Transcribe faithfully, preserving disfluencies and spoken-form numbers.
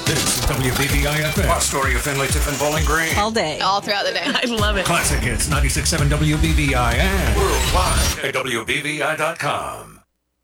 This is W B V I F M. Our story of Findlay, Tiffin, Bowling Green. All day. All throughout the day. I love it. Classic hits ninety-six point seven W B V I and worldwide at W B V I dot com.